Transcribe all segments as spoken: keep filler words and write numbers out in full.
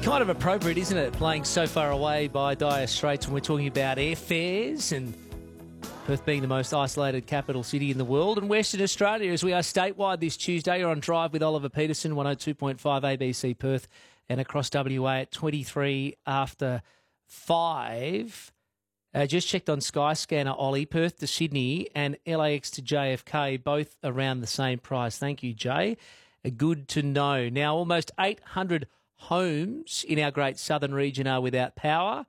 kind of appropriate, isn't it, playing So Far Away by Dire Straits when we're talking about airfares and Perth being the most isolated capital city in the world, and Western Australia as we are statewide this Tuesday. You're on Drive with Oliver Peterson, one oh two point five A B C Perth and across W A at twenty-three after five. Uh, just checked on Skyscanner, Ollie. Perth to Sydney and L A X to J F K, both around the same price. Thank you, Jay. Uh, good to know. Now, almost eight hundred homes in our great southern region are without power,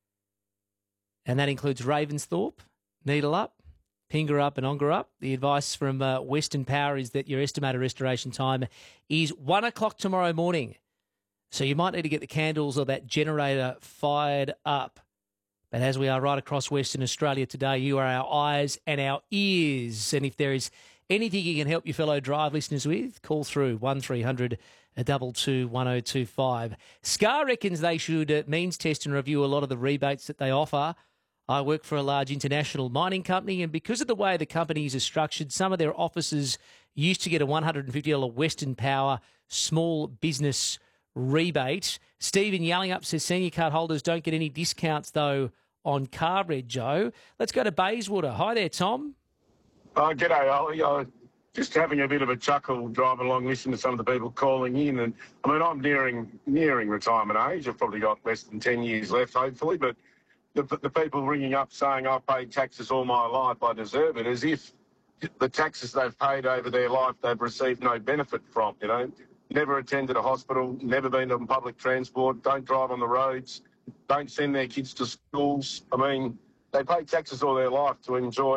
and that includes Ravensthorpe, Needle-up, Pingerup and Ongerup. The advice from uh, Western Power is that your estimated restoration time is one o'clock tomorrow morning. So you might need to get the candles or that generator fired up. But as we are right across Western Australia today, you are our eyes and our ears. And if there is anything you can help your fellow Drive listeners with, call through one three hundred two two one oh two five. Scar reckons they should uh, means test and review a lot of the rebates that they offer. I work for a large international mining company, and because of the way the companies are structured, some of their offices used to get a one hundred fifty dollars Western Power small business rebate. Stephen Yellingup says senior card holders don't get any discounts, though, on car red, Joe. Let's go to Bayswater. Hi there, Tom. Oh, g'day, Ollie. Uh, just having a bit of a chuckle driving along, listening to some of the people calling in. And I mean, I'm nearing nearing retirement age. I've probably got less than ten years left, hopefully. But the, the people ringing up saying, I've paid taxes all my life, I deserve it, as if the taxes they've paid over their life they've received no benefit from, you know. Never attended a hospital, never been on public transport, don't drive on the roads, don't send their kids to schools. I mean, they pay taxes all their life to enjoy,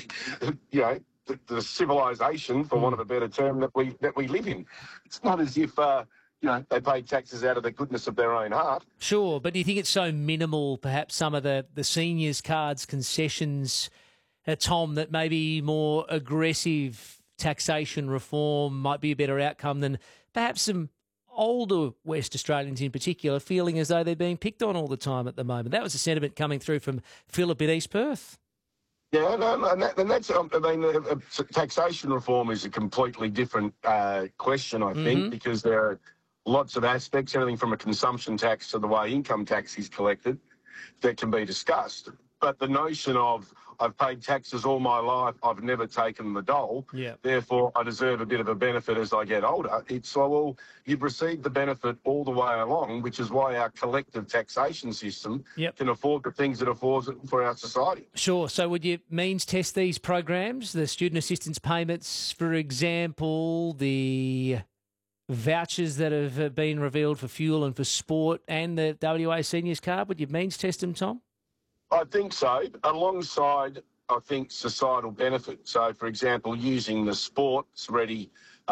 you know, the, the civilisation, for want of a better term, that we that we live in. It's not as if, uh, you know, they pay taxes out of the goodness of their own heart. Sure, but do you think it's so minimal, perhaps some of the, the seniors' cards, concessions, uh, Tom, that maybe more aggressive taxation reform might be a better outcome than perhaps some older West Australians in particular feeling as though they're being picked on all the time at the moment? That was a sentiment coming through from Philip in East Perth. Yeah, no, no, and, that, and that's, um, I mean, uh, uh, taxation reform is a completely different uh, question, I think, mm-hmm. because there are lots of aspects, everything from a consumption tax to the way income tax is collected, that can be discussed. But the notion of I've paid taxes all my life, I've never taken the dole, yeah. therefore I deserve a bit of a benefit as I get older. It's like, well, you've received the benefit all the way along, which is why our collective taxation system yep. can afford the things it affords for our society. Sure. So would you means test these programs, the student assistance payments, for example, the vouchers that have been revealed for fuel and for sport, and the W A Seniors card? Would you means test them, Tom? I think so, alongside, I think, societal benefit. So, for example, using the sports ready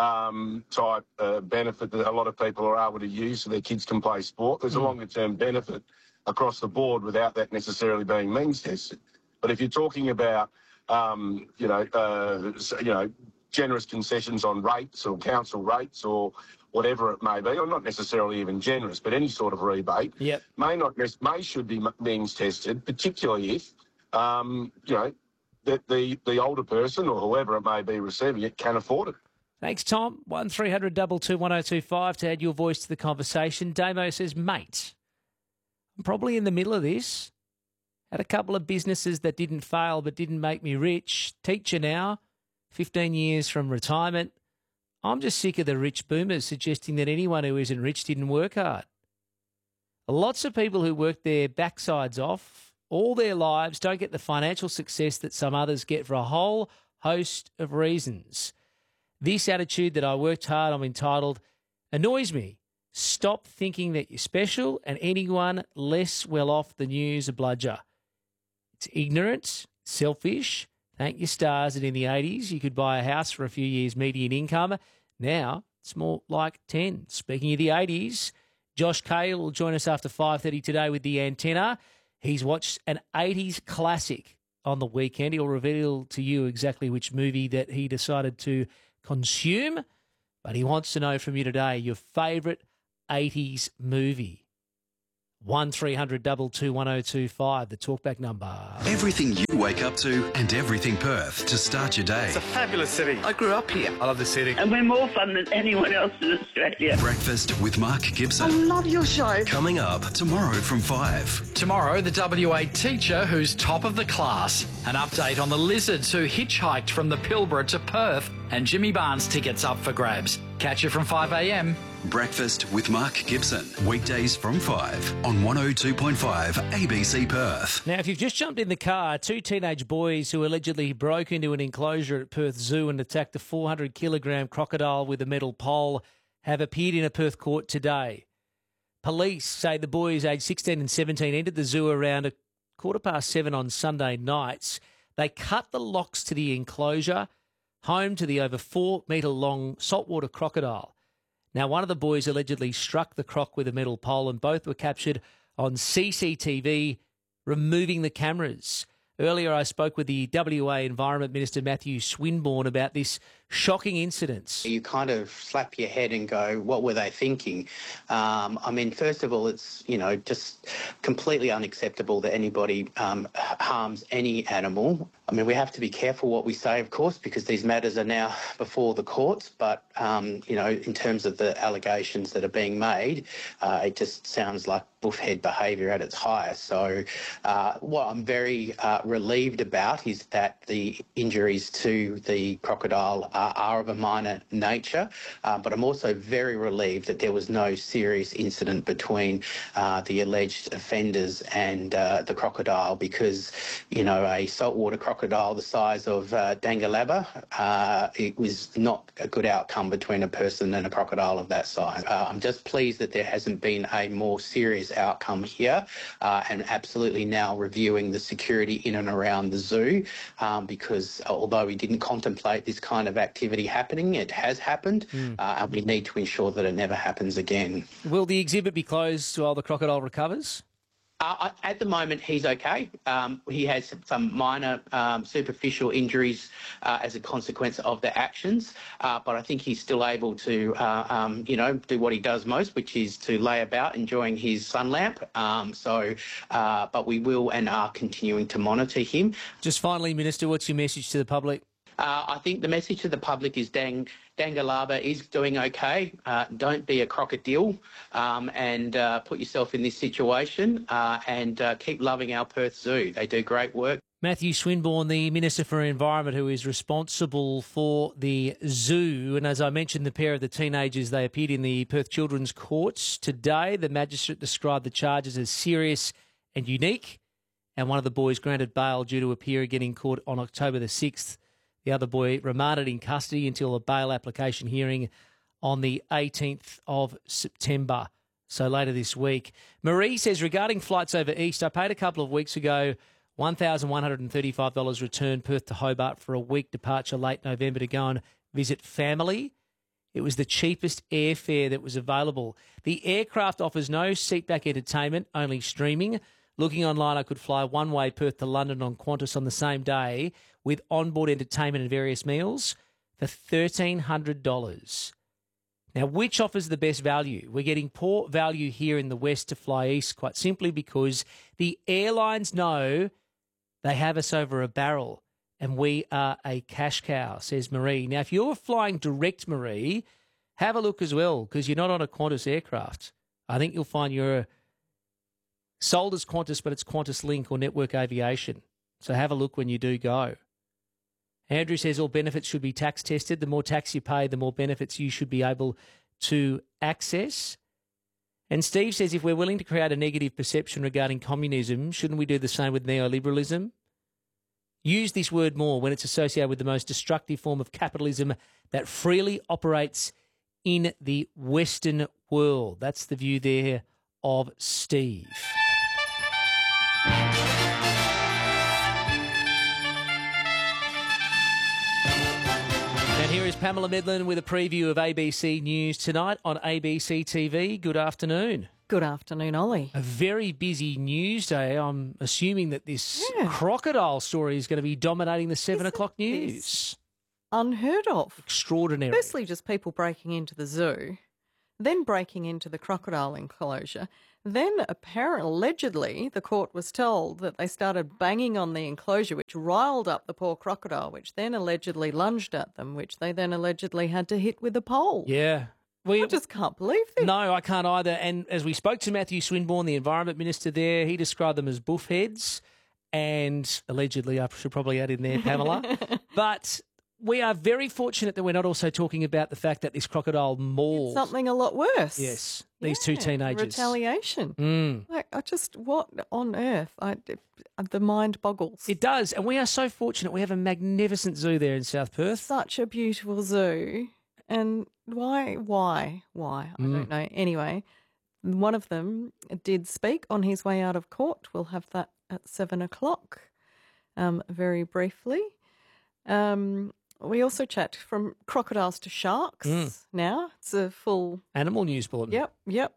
um, type uh, benefit that a lot of people are able to use so their kids can play sport. There's mm. a longer term benefit across the board without that necessarily being means tested. But if you're talking about, um, you know, uh, you know, generous concessions on rates or council rates or whatever it may be, or not necessarily even generous, but any sort of rebate, yep. may not may should be means tested, particularly if um, you know that the the older person or whoever it may be receiving it can afford it. Thanks, Tom. One three hundred double two one oh two five to add your voice to the conversation. Damo says, mate, I'm probably in the middle of this. Had a couple of businesses that didn't fail but didn't make me rich. Teacher now, fifteen years from retirement. I'm just sick of the rich boomers suggesting that anyone who isn't rich didn't work hard. Lots of people who work their backsides off all their lives don't get the financial success that some others get for a whole host of reasons. This attitude that I worked hard, I'm entitled, annoys me. Stop thinking that you're special and anyone less well off than you is a bludger. It's ignorant, selfish. Thank your stars that in the eighties you could buy a house for a few years' median income. Now it's more like ten. Speaking of the eighties, Josh Cale will join us after five thirty today with The Antenna. He's watched an eighties classic on the weekend. He'll reveal to you exactly which movie that he decided to consume, but he wants to know from you today your favourite eighties movie. one three hundred two two one oh two five, the talkback number. Everything you wake up to and everything Perth to start your day. It's a fabulous city. I grew up here. I love the city. And we're more fun than anyone else in Australia. Breakfast with Mark Gibson. I love your show. Coming up tomorrow from five. Tomorrow, the W A teacher who's top of the class. An update on the lizards who hitchhiked from the Pilbara to Perth, and Jimmy Barnes tickets up for grabs. Catch you from five a m. Breakfast with Mark Gibson. Weekdays from five on one oh two point five A B C Perth. Now, if you've just jumped in the car, two teenage boys who allegedly broke into an enclosure at Perth Zoo and attacked a four hundred kilogram crocodile with a metal pole have appeared in a Perth court today. Police say the boys, aged sixteen and seventeen, entered the zoo around a quarter past seven on Sunday nights. They cut the locks to the enclosure, home to the over four metre long saltwater crocodile. Now, one of the boys allegedly struck the croc with a metal pole, and both were captured on C C T V removing the cameras. Earlier, I spoke with the W A Environment Minister, Matthew Swinburne, about this shocking incident. You kind of slap your head and go, what were they thinking? Um, I mean, first of all, it's, you know, just completely unacceptable that anybody um, harms any animal. I mean, we have to be careful what we say, of course, because these matters are now before the courts. But, um, you know, in terms of the allegations that are being made, uh, it just sounds like buffhead behaviour at its highest. So uh, what I'm very uh, relieved about is that the injuries to the crocodile are, are of a minor nature, uh, but I'm also very relieved that there was no serious incident between uh, the alleged offenders and uh, the crocodile, because, you know, a saltwater crocodile the size of uh, Dangalaba, uh, it was not a good outcome between a person and a crocodile of that size. Uh, I'm just pleased that there hasn't been a more serious outcome here, uh, and absolutely now reviewing the security in and around the zoo, um, because although we didn't contemplate this kind of activity happening, it has happened, mm. uh, and we need to ensure that it never happens again. Will the exhibit be closed while the crocodile recovers? Uh, at the moment, he's okay. Um, he has some minor um, superficial injuries uh, as a consequence of the actions, uh, but I think he's still able to, uh, um, you know, do what he does most, which is to lay about enjoying his sun lamp. Um, so, uh, but we will and are continuing to monitor him. Just finally, Minister, what's your message to the public? Uh, I think the message to the public is Dang, Dangalaba is doing okay. Uh, don't be a crocodile, um, and uh, put yourself in this situation, uh, and uh, keep loving our Perth Zoo. They do great work. Matthew Swinburne, the Minister for Environment, who is responsible for the zoo. And as I mentioned, the pair of the teenagers, they appeared in the Perth Children's Courts today. The magistrate described the charges as serious and unique, and one of the boys granted bail due to appear again in court on October the sixth. The other boy remanded in custody until a bail application hearing on the eighteenth of September, so later this week. Marie says, regarding flights over east, I paid a couple of weeks ago one thousand one hundred thirty-five dollars return Perth to Hobart for a week departure late November to go and visit family. It was the cheapest airfare that was available. The aircraft offers no seatback entertainment, only streaming. Looking online, I could fly one-way Perth to London on Qantas on the same day with onboard entertainment and various meals for one thousand three hundred dollars. Now, which offers the best value? We're getting poor value here in the west to fly east, quite simply because the airlines know they have us over a barrel and we are a cash cow, says Marie. Now, if you're flying direct, Marie, have a look as well, because you're not on a Qantas aircraft. I think you'll find you're sold as Qantas, but it's Qantas Link or Network Aviation. So have a look when you do go. Andrew says all benefits should be tax tested. The more tax you pay, the more benefits you should be able to access. And Steve says if we're willing to create a negative perception regarding communism, shouldn't we do the same with neoliberalism? Use this word more when it's associated with the most destructive form of capitalism that freely operates in the Western world. That's the view there of Steve. And here is Pamela Medlin with a preview of A B C News tonight on A B C T V. Good afternoon. Good afternoon, Ollie. A very busy news day. I'm assuming that this Yeah. crocodile story is going to be dominating the seven Isn't o'clock this news. Unheard of. Extraordinary. Firstly, just people breaking into the zoo. then breaking into the crocodile enclosure. Then, apparently, allegedly, the court was told that they started banging on the enclosure, which riled up the poor crocodile, which then allegedly lunged at them, which they then allegedly had to hit with a pole. Yeah. We, I just can't believe this. No, I can't either. And as we spoke to Matthew Swinburne, the Environment Minister there, he described them as buff heads. And allegedly, I should probably add in there, Pamela. But we are very fortunate that we're not also talking about the fact that this crocodile mauled something a lot worse. Yes, these Yeah, two teenagers. Retaliation. Mm. Like, I just, what on earth? I, the mind boggles. It does. And we are so fortunate. We have a magnificent zoo there in South Perth. Such a beautiful zoo. And why, why, why? I Mm. don't know. Anyway, one of them did speak on his way out of court. We'll have that at seven o'clock, um, very briefly. Um, we also chat from crocodiles to sharks Mm. now. It's a full... Animal news bulletin. Yep, yep.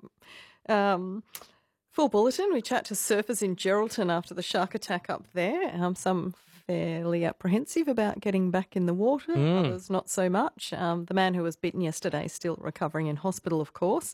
Um, full bulletin. We chat to surfers in Geraldton after the shark attack up there. Um, some fairly apprehensive about getting back in the water, Mm. others not so much. Um, the man who was bitten yesterday is still recovering in hospital, of course.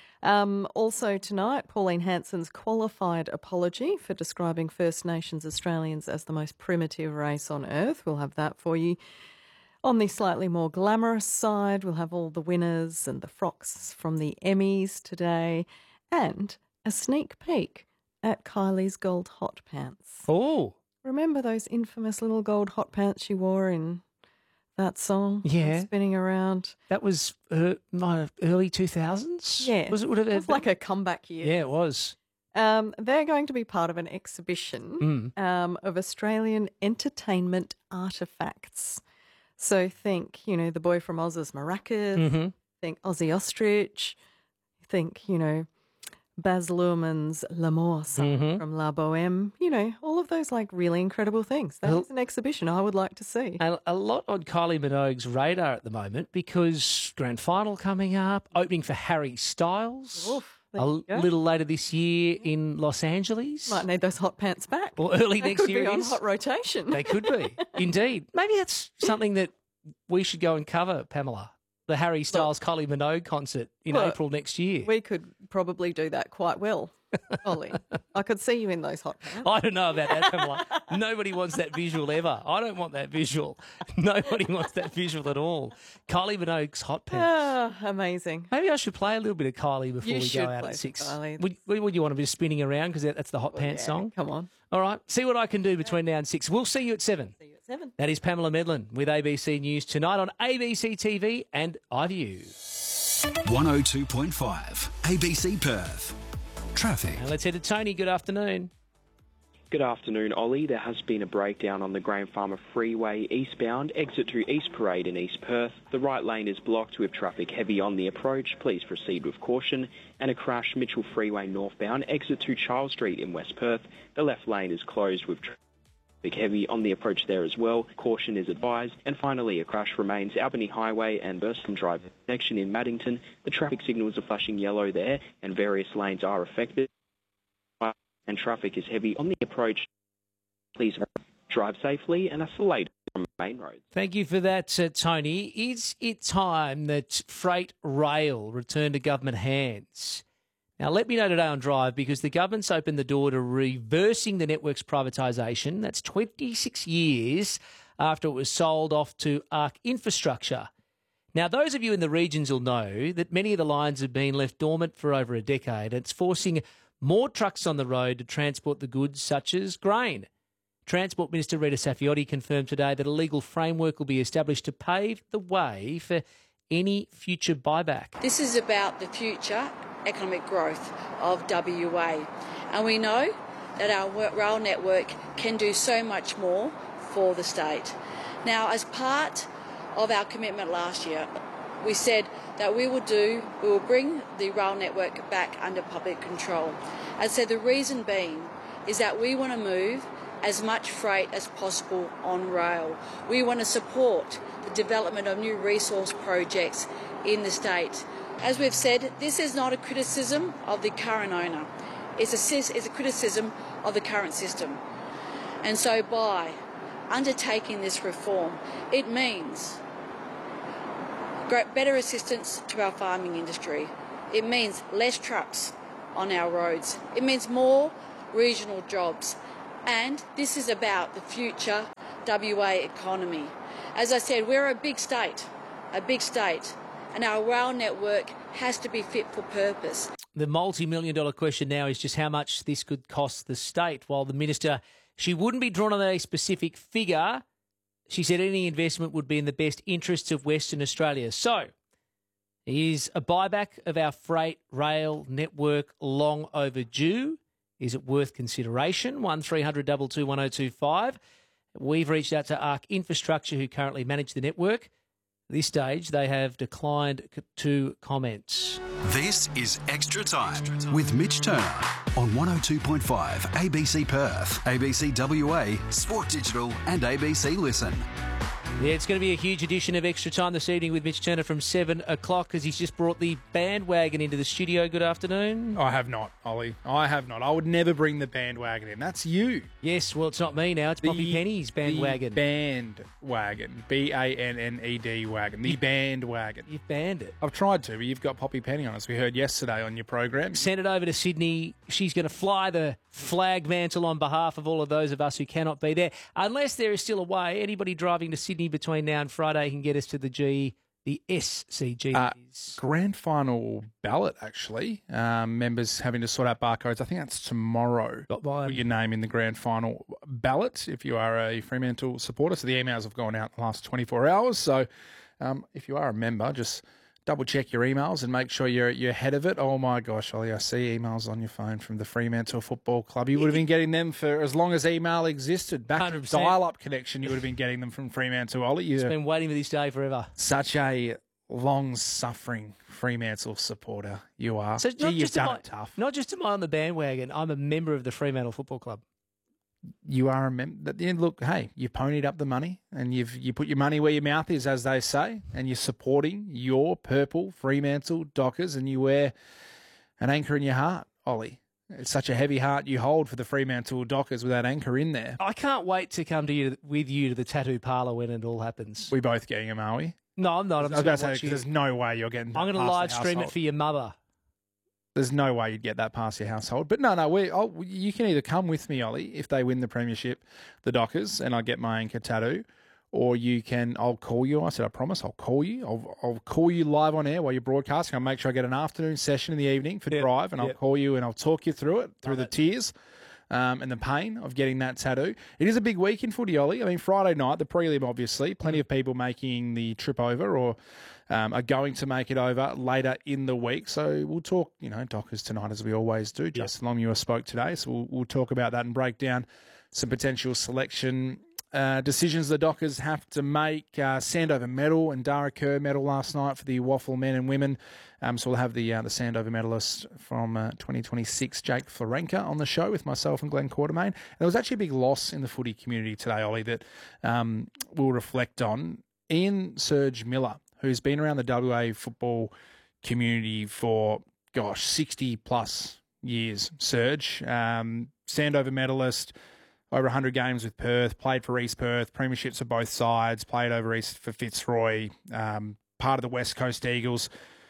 Um, also tonight, Pauline Hanson's qualified apology for describing First Nations Australians as the most primitive race on earth. We'll have that for you. On the slightly more glamorous side, we'll have all the winners and the frocks from the Emmys today and a sneak peek at Kylie's gold hot pants. Oh. Remember those infamous little gold hot pants she wore in that song? Yeah. Spinning around. That was uh, my early two thousands? Yeah. Was it, would it, It was like a comeback year. Yeah, it was. Um, they're going to be part of an exhibition Mm. um, of Australian entertainment artefacts. So think, you know, the boy from Oz's maracas, Mm-hmm. think Ozzy Ostrich, think, you know, Baz Luhrmann's L'Amour song Mhm. from La Boheme, you know, all of those like really incredible things. That Well- is an exhibition I would like to see. A, a lot on Kylie Minogue's radar at the moment because grand final coming up, opening for Harry Styles Oof, there a you go. little later this year in Los Angeles. Might need those hot pants back. Or early They next could year be it on is. hot rotation. They could be, indeed. Maybe that's something that we should go and cover, Pamela. The Harry Styles Kylie Minogue concert in Look, April next year. We could probably do that quite well, Ollie. I could see you in those hot pants. I don't know about that, Pamela. Nobody wants that visual ever. I don't want that visual. Nobody wants that visual at all. Kylie Minogue's hot pants. Ah, amazing. Maybe I should play a little bit of Kylie before You we should go out play at six. some Kylie. Would, would you want to be spinning around because that's the hot Well, pants yeah, song? Come on. All right. See what I can do between now and six. We'll see you at seven. See you at seven. That is Pamela Medlin with A B C News tonight on A B C T V and iView. one oh two point five A B C Perth. Traffic. And let's head to Tony. Good afternoon. Good afternoon, Ollie. There has been a breakdown on the Graham Farmer Freeway eastbound, exit to East Parade in East Perth. The right lane is blocked with traffic heavy on the approach. Please proceed with caution. And a crash, Mitchell Freeway northbound, exit to Charles Street in West Perth. The left lane is closed with traffic heavy on the approach there as well. Caution is advised. And finally, a crash remains Albany Highway and Burston Drive connection in Maddington. The traffic signals are flashing yellow there and various lanes are affected. And traffic is heavy on the approach. Please drive safely, and that's the latest from main roads. Thank you for that, uh, Tony. Is it time that freight rail returned to government hands? Now, let me know today on Drive because the government's opened the door to reversing the network's privatisation. That's twenty-six years after it was sold off to Arc Infrastructure. Now, those of you in the regions will know that many of the lines have been left dormant for over a decade. It's forcing more trucks on the road to transport the goods such as grain. Transport Minister Rita Saffioti confirmed today that a legal framework will be established to pave the way for any future buyback. This is about the future economic growth of W A, and we know that our rail network can do so much more for the state. Now, as part of our commitment last year, we said that we will do, we will bring the rail network back under public control. And so the reason being is that we want to move as much freight as possible on rail. We want to support the development of new resource projects in the state. As we've said, this is not a criticism of the current owner. It's a, it's a criticism of the current system. And so by undertaking this reform, it means better assistance to our farming industry, it means less trucks on our roads. It means more regional jobs. And this is about the future W A economy. As I said, we're a big state, a big state, and our rail network has to be fit for purpose. The multi-million dollar question now is just how much this could cost the state. While the minister, she wouldn't be drawn on a specific figure, she said any investment would be in the best interests of Western Australia. So, is a buyback of our freight rail network long overdue? Is it worth consideration? one three hundred two two one oh two five. We've reached out to ARC Infrastructure, who currently manage the network. At this stage, they have declined to comment. This is Extra Time with Mitch Turner on one oh two point five A B C Perth, A B C W A, Sport Digital and A B C Listen. Yeah, it's going to be a huge edition of Extra Time this evening with Mitch Turner from seven o'clock because he's just brought the bandwagon into the studio. Good afternoon. I have not, Ollie. I have not. I would never bring the bandwagon in. That's you. Yes, well, it's not me now. It's The- Poppy Penny's bandwagon. The bandwagon. B A N N E D wagon. The bandwagon. You've banned it. I've tried to, but you've got Poppy Penny on, as we heard yesterday on your program. Send it over to Sydney. She's going to fly the flag mantle on behalf of all of those of us who cannot be there. Unless there is still a way, anybody driving to Sydney between now and Friday can get us to the G, the S C G. Uh, grand final ballot, actually. Um, members having to sort out barcodes. I think that's tomorrow. Got mine. Put your name in the grand final ballot if you are a Fremantle supporter. So the emails have gone out in the last twenty-four hours. So um, if you are a member, just double check your emails and make sure you're you're ahead of it. Oh my gosh, Ollie, I see emails on your phone from the Fremantle Football Club. You would have been getting them for as long as email existed. Back one hundred percent. to dial-up connection, you would have been getting them from Fremantle, Ollie. You're It's been waiting for this day forever. such a long-suffering Fremantle supporter you are. So Gee, not you've just am done I- it tough. Not just am I on the bandwagon, I'm a member of the Fremantle Football Club. You are a member. Look, hey, you ponied up the money and you've you put your money where your mouth is, as they say, and you're supporting your purple Fremantle Dockers, and you wear an anchor in your heart, Ollie. It's such a heavy heart you hold for the Fremantle Dockers with that anchor in there. I can't wait to come to you with you to the tattoo parlour when it all happens. We both getting them, are we? No, I'm not. I'm I was just about gonna to say, watch 'cause you. there's no way you're getting I'm going to past the live stream it household. for your mother. There's no way you'd get that past your household. But no, no, we I'll, you can either come with me, Ollie, if they win the premiership, the Dockers, and I get my anchor tattoo, or you can, I'll call you. I said, I promise, I'll call you. I'll, I'll call you live on air while you're broadcasting. I'll make sure I get an afternoon session in the evening for Yep, drive, and I'll yep. call you and I'll talk you through it, through Love the it. tears um, and the pain of getting that tattoo. It is a big week in footy, Ollie. I mean, Friday night, the prelim, obviously, plenty of people making the trip over or um, are going to make it over later in the week. So we'll talk, you know, Dockers tonight, as we always do. Justin Longmuir spoke today, so we'll, we'll talk about that and break down some potential selection uh, decisions the Dockers have to make. Uh, Sandover medal and Dara Kerr medal last night for the Waffle men and women. Um, so we'll have the uh, the Sandover medalist from uh, twenty twenty-six, Jake Florenka, on the show with myself and Glenn Quartermain. And there was actually a big loss in the footy community today, Ollie, that um, we'll reflect on. Ian Serge Miller, who's been around the W A football community for, gosh, sixty plus years. Serge, um, Sandover medalist, over one hundred games with Perth, played for East Perth, premierships of both sides, played over East for Fitzroy, um, part of the West Coast Eagles.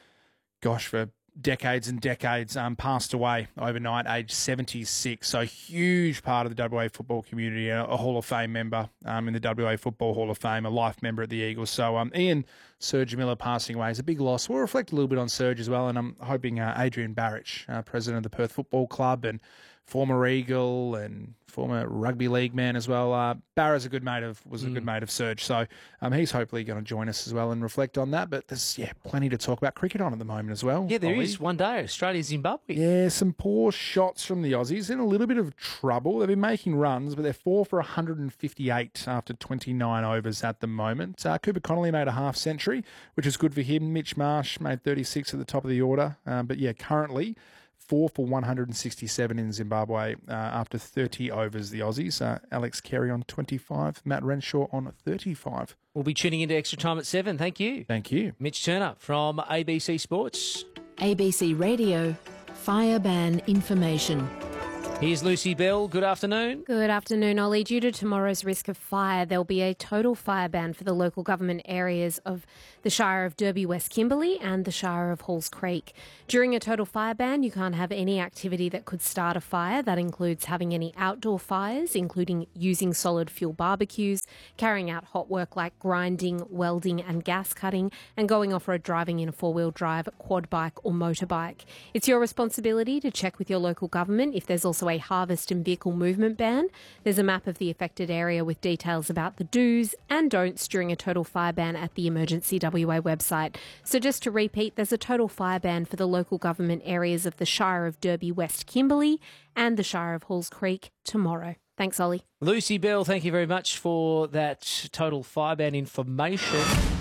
Gosh, for decades and decades, um, passed away overnight, age seventy-six. So huge part of the W A football community, a, a Hall of Fame member um, in the W A Football Hall of Fame, a life member at the Eagles. So um, Ian Serge Miller passing away is a big loss. We'll reflect a little bit on Serge as well, and I'm hoping uh, Adrian Barrich, uh, president of the Perth Football Club and former Eagle and former rugby league man as well. Uh, Barra's a good mate of was a good mate of Serge, so um, he's hopefully going to join us as well and reflect on that. But there's yeah plenty to talk about cricket on at the moment as well. Yeah, there Ollie. is one day, Australia, Zimbabwe. Yeah, some poor shots from the Aussies. In a little bit of trouble. They've been making runs, but they're four for one hundred fifty-eight after twenty-nine overs at the moment. Uh, Cooper Connolly made a half century, which is good for him. Mitch Marsh made thirty-six at the top of the order. Um, but yeah, currently four for one hundred sixty-seven in Zimbabwe uh, after thirty overs, the Aussies. Uh, Alex Carey on twenty-five, Matt Renshaw on thirty-five. We'll be tuning into Extra Time at seven. Thank you. Thank you. Mitch Turner from A B C Sports. A B C Radio, fire ban information. Here's Lucy Bell. Good afternoon. Good afternoon, Ollie. Due to tomorrow's risk of fire, there'll be a total fire ban for the local government areas of the Shire of Derby West Kimberley and the Shire of Halls Creek. During a total fire ban, you can't have any activity that could start a fire. That includes having any outdoor fires, including using solid fuel barbecues, carrying out hot work like grinding, welding and gas cutting, and going off-road driving in a four-wheel drive, quad bike or motorbike. It's your responsibility to check with your local government if there's also a harvest and vehicle movement ban. There's a map of the affected area with details about the do's and don'ts during a total fire ban at the Emergency W A website. So just to repeat, there's a total fire ban for the local government areas of the Shire of Derby West Kimberley and the Shire of Halls Creek tomorrow. Thanks, Ollie. Lucy Bell, thank you very much for that total fire ban information.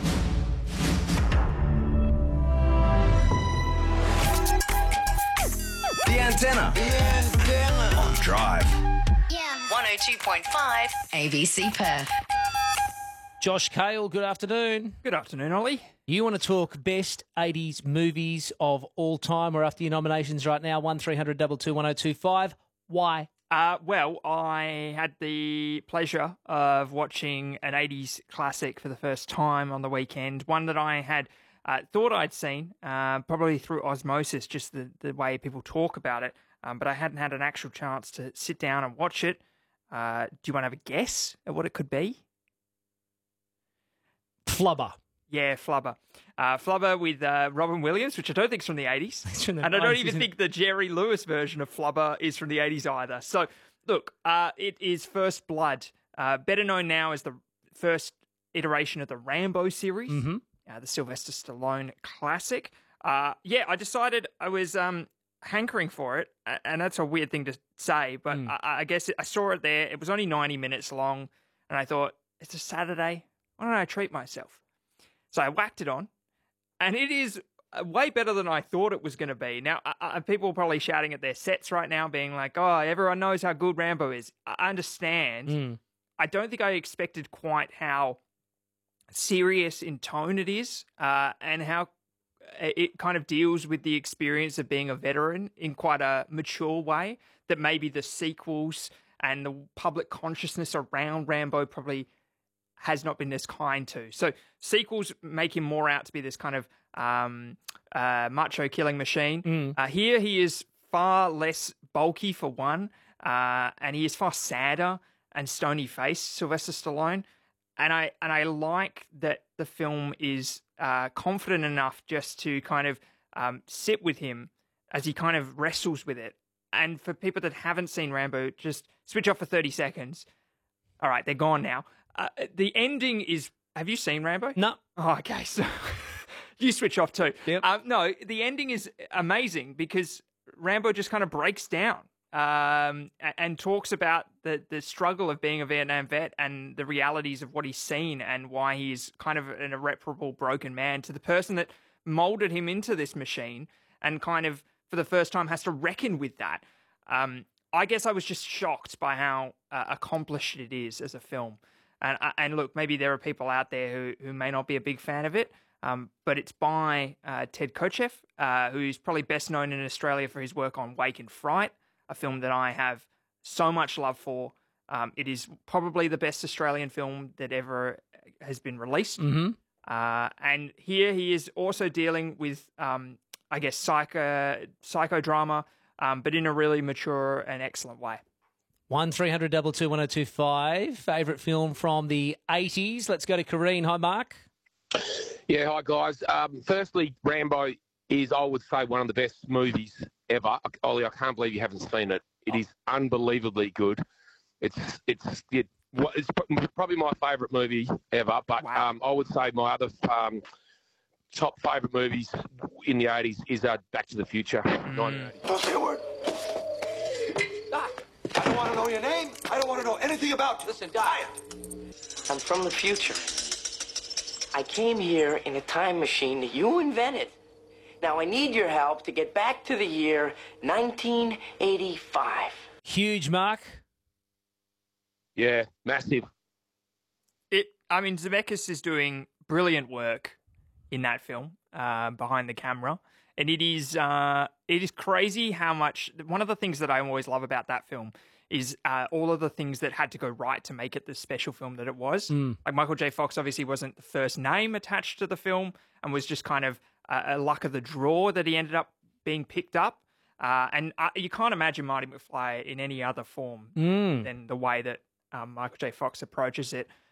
The Antenna. The Antenna. On Drive. Yeah. one oh two point five A B C Perth. Josh Cale, good afternoon. Good afternoon, Ollie. You want to talk best eighties movies of all time? We're after your nominations right now, one three hundred two two one oh two five. Why? Uh, well, I had the pleasure of watching an eighties classic for the first time on the weekend, one that I had uh, thought I'd seen, uh, probably through osmosis, just the, the way people talk about it, um, but I hadn't had an actual chance to sit down and watch it. Uh, do you want to have a guess at what it could be? Flubber. Yeah, Flubber. Uh, Flubber with uh, Robin Williams, which I don't think is from the eighties. From the and I don't nineties, even think the Jerry Lewis version of Flubber is from the eighties either. So, look, uh, it is First Blood, uh, better known now as the first iteration of the Rambo series, mm-hmm. uh, the Sylvester Stallone classic. Uh, yeah, I decided I was um, hankering for it, and that's a weird thing to say, but mm. I, I guess it, I saw it there. It was only ninety minutes long, and I thought, it's a Saturday. Why don't I treat myself? So I whacked it on, and it is way better than I thought it was going to be. Now, I, I, people are probably shouting at their sets right now, being like, oh, everyone knows how good Rambo is. I understand. Mm. I don't think I expected quite how serious in tone it is, uh, and how it kind of deals with the experience of being a veteran in quite a mature way that maybe the sequels and the public consciousness around Rambo probably has not been as kind to. So sequels make him more out to be this kind of um, uh, macho killing machine. Mm. Uh, here he is far less bulky for one, uh, and he is far sadder and stony-faced, Sylvester Stallone. And I and I like that the film is uh, confident enough just to kind of um, sit with him as he kind of wrestles with it. And for people that haven't seen Rambo, just switch off for thirty seconds. All right, they're gone now. Uh, the ending is... Have you seen Rambo? No. Oh, okay. So you switch off too. Yep. Uh, no, the ending is amazing because Rambo just kind of breaks down um, and, and talks about the, the struggle of being a Vietnam vet and the realities of what he's seen and why he's kind of an irreparable broken man to the person that molded him into this machine and kind of, for the first time, has to reckon with that. Um, I guess I was just shocked by how uh, accomplished it is as a film. And, and look, maybe there are people out there who, who may not be a big fan of it, um, but it's by uh, Ted Kotcheff, uh, who's probably best known in Australia for his work on Wake and Fright, a film that I have so much love for. Um, it is probably the best Australian film that ever has been released. Mm-hmm. Uh, and here he is also dealing with, um, I guess, psycho psychodrama, um, but in a really mature and excellent way. one three hundred two two one oh two five. Favourite film from the eighties. Let's go to Kareen. Hi, Mark. Yeah, hi, guys. Um, firstly, Rambo is, I would say, one of the best movies ever. Ollie, I can't believe you haven't seen it. It is unbelievably good. It's it's it, it's probably my favourite movie ever, but wow. um, I would say my other um, top favourite movies in the eighties is uh, Back to the Future. Mm. Don't say a word. I don't want to know your name. I don't want to know anything about you. Listen, die. I'm from the future. I came here in a time machine that you invented. Now I need your help to get back to the year nineteen eighty-five. Huge, Mark. Yeah, massive. It. I mean, Zemeckis is doing brilliant work. in that film uh, behind the camera. And it is uh, it is crazy how much... One of the things that I always love about that film is uh, all of the things that had to go right to make it the special film that it was. Mm. Like Michael J. Fox obviously wasn't the first name attached to the film and was just kind of a, a luck of the draw that he ended up being picked up. Uh, and uh, you can't imagine Marty McFly in any other form Mm. than the way that um, Michael J. Fox approaches it.